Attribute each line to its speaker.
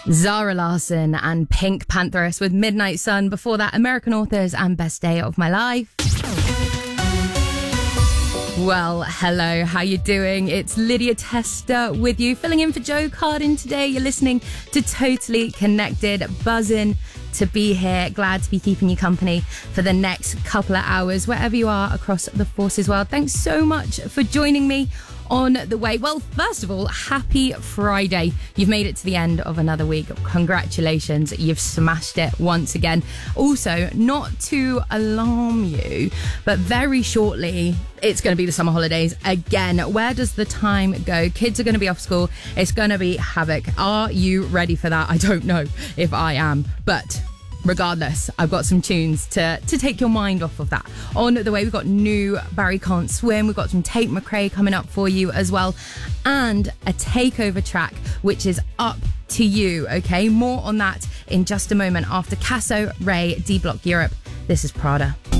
Speaker 1: Zara Larsson and Pink Pantheress with Midnight Sun. Before that, American Authors and Best Day of My Life. Well, hello, how you doing? It's Lydia Tester with you, filling in for Joe Cardin today. You're listening to Totally Connected, buzzing to be here. Glad to be keeping you company for the next couple of hours, wherever you are across the Forces world. Thanks so much for joining me on the way. Well, first of all, happy Friday. You've made it to the end of another week. Congratulations. You've smashed it once again. Also, not to alarm you, but very shortly, it's going to be the summer holidays again. Where does the time go? Kids are going to be off school. It's going to be havoc. Are you ready for that? I don't know if I am, but regardless, I've got some tunes to take your mind off of that. On the way, we've got new Barry Can't Swim. We've got some Tate McRae coming up for you as well. And a takeover track, which is Up to You, okay? More on that in just a moment after Casso, Ray, D-Block Europe. This is Prada.